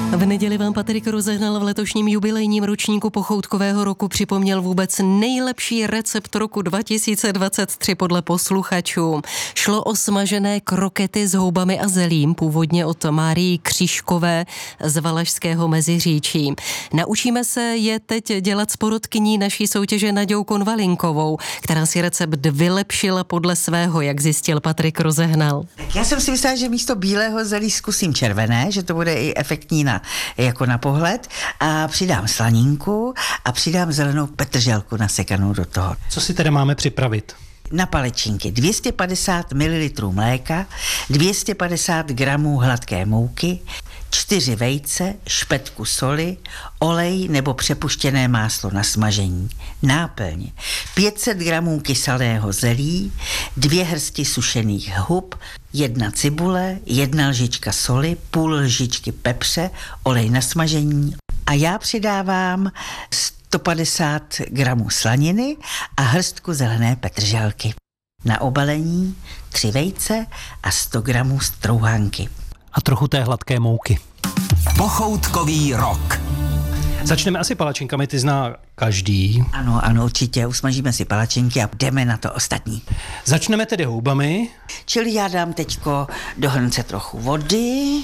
V neděli vám Patrik Rozehnal v letošním jubilejním ročníku pochoutkového roku připomněl vůbec nejlepší recept roku 2023 podle posluchačů. Šlo o smažené krokety s houbami a zelím, původně od Márii Křížkové z Valašského Meziříčí. Naučíme se je teď dělat s porodkyní naší soutěže Naďou Konvalinkovou, která si recept vylepšila podle svého, jak zjistil Patrik Rozehnal. Já jsem si myslela, že místo bílého zelí zkusím červené, že to bude i efektní jako na pohled, a přidám slaninku a přidám zelenou petrželku nasekanou do toho. Co si teda máme připravit? Na palečinky 250 ml mléka, 250 gramů hladké mouky, 4 vejce, špetku soli, olej nebo přepuštěné máslo na smažení. Náplň 500 gramů kyselého zelí, 2 hrsti sušených hub, 1 cibule, 1 lžička soli, půl lžičky pepře, olej na smažení. A já přidávám 150 gramů slaniny a hrstku zelené petrželky. Na obalení 3 vejce a 100 gramů strouhanky. A trochu té hladké mouky. Pochoutkový rok. Začneme asi palačinkami, ty zná každý. Ano, určitě, usmažíme si palačinky a jdeme na to ostatní. Začneme tedy houbami. Čili já dám teďko do hrnce trochu vody,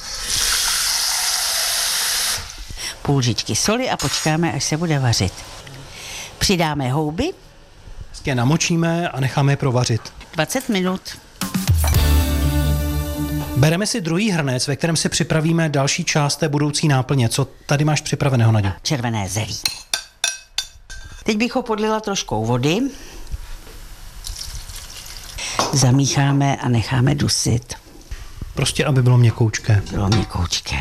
půl lžičky soli a počkáme, až se bude vařit. Přidáme houby. Je namočíme a necháme je provařit. 20 minut. Bereme si druhý hrnec, ve kterém si připravíme další část té budoucí náplně. Co tady máš připraveného, Naďo? Červené zelí. Teď bych ho podlila troškou vody. Zamícháme a necháme dusit. Prostě, aby bylo měkoučké. Bylo měkoučké.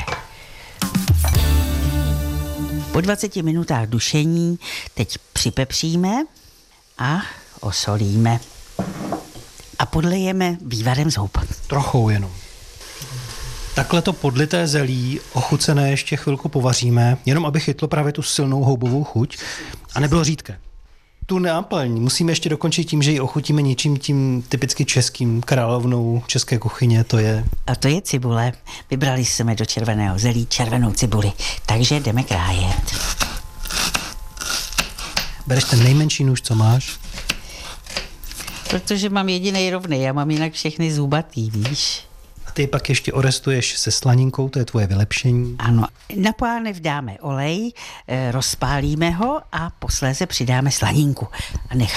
Po 20 minutách dušení teď připepříme a osolíme. A podlejeme vývarem z hub. Trochou jenom. Takhle to podlité zelí, ochucené, ještě chvilku povaříme, jenom aby chytlo právě tu silnou houbovou chuť a nebylo řídké. Tu náplň musíme ještě dokončit tím, že ji ochutíme něčím tím typicky českým, královnou české kuchyně, to je... A to je cibule. Vybrali jsme do červeného zelí červenou cibuli, takže jdeme krájet. Bereš ten nejmenší nůž, co máš? Protože mám jedinej rovný, já mám jinak všechny zubatý, víš. A ty pak ještě orestuješ se slaninkou, to je tvoje vylepšení. Ano, na pánev dáme olej, rozpálíme ho a posléze přidáme slaninku a necháme